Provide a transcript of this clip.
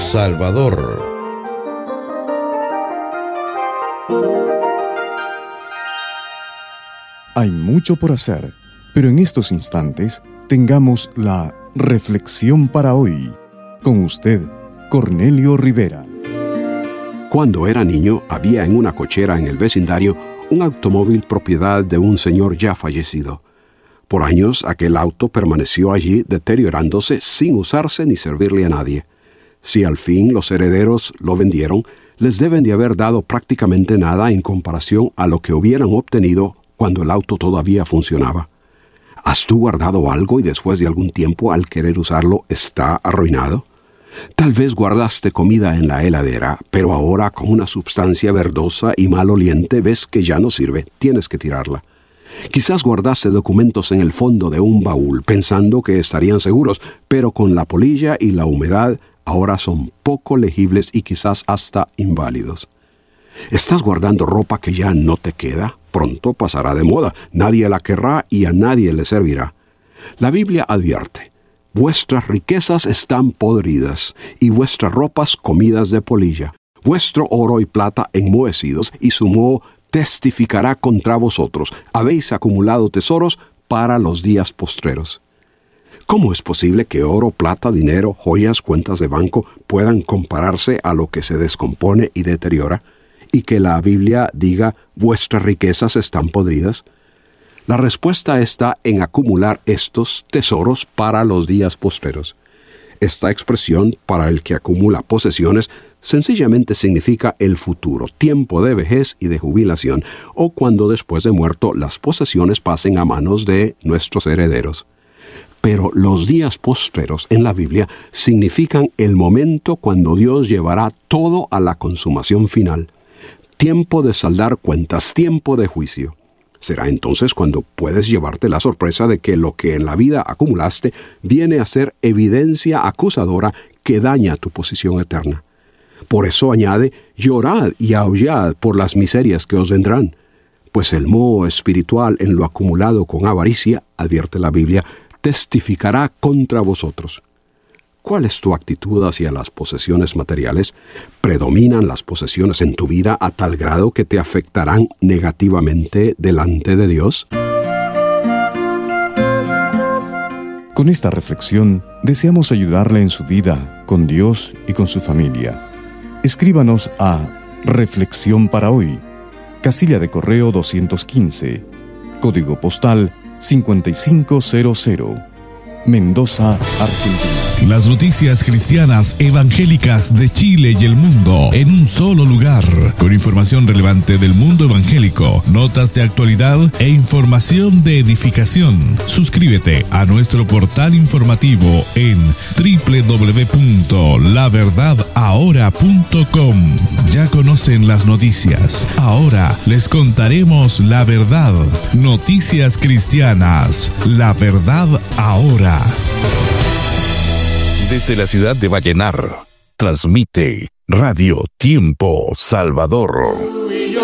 Salvador. Hay mucho por hacer, pero en estos instantes tengamos la reflexión para hoy. Con usted, Cornelio Rivera. Cuando era niño, había en una cochera en el vecindario un automóvil propiedad de un señor ya fallecido. Por años, aquel auto permaneció allí deteriorándose sin usarse ni servirle a nadie. Si al fin los herederos lo vendieron, les deben de haber dado prácticamente nada en comparación a lo que hubieran obtenido cuando el auto todavía funcionaba. ¿Has tú guardado algo y después de algún tiempo, al querer usarlo, está arruinado? Tal vez guardaste comida en la heladera, pero ahora con una sustancia verdosa y maloliente ves que ya no sirve, tienes que tirarla. Quizás guardaste documentos en el fondo de un baúl pensando que estarían seguros, pero con la polilla y la humedad ahora son poco legibles y quizás hasta inválidos. ¿Estás guardando ropa que ya no te queda? Pronto pasará de moda, nadie la querrá y a nadie le servirá. La Biblia advierte: vuestras riquezas están podridas, y vuestras ropas comidas de polilla. Vuestro oro y plata enmohecidos, y su moho testificará contra vosotros. Habéis acumulado tesoros para los días postreros. ¿Cómo es posible que oro, plata, dinero, joyas, cuentas de banco puedan compararse a lo que se descompone y deteriora? ¿Y que la Biblia diga, vuestras riquezas están podridas? La respuesta está en acumular estos tesoros para los días postreros. Esta expresión, para el que acumula posesiones, sencillamente significa el futuro, tiempo de vejez y de jubilación, o cuando después de muerto las posesiones pasen a manos de nuestros herederos. Pero los días postreros en la Biblia significan el momento cuando Dios llevará todo a la consumación final. Tiempo de saldar cuentas, tiempo de juicio. Será entonces cuando puedes llevarte la sorpresa de que lo que en la vida acumulaste viene a ser evidencia acusadora que daña tu posición eterna. Por eso añade, llorad y aullad por las miserias que os vendrán, pues el moho espiritual en lo acumulado con avaricia, advierte la Biblia, testificará contra vosotros. ¿Cuál es tu actitud hacia las posesiones materiales? ¿Predominan las posesiones en tu vida a tal grado que te afectarán negativamente delante de Dios? Con esta reflexión, deseamos ayudarle en su vida, con Dios y con su familia. Escríbanos a Reflexión para Hoy, casilla de correo 215, código postal 5500, Mendoza, Argentina. Las noticias cristianas evangélicas de Chile y el mundo en un solo lugar, con información relevante del mundo evangélico, notas de actualidad e información de edificación. Suscríbete a nuestro portal informativo en www.laverdadahora.com. Ya conocen las noticias. Ahora les contaremos la verdad. Noticias cristianas. La verdad ahora. Desde la ciudad de Vallenar, transmite Radio Tiempo Salvador.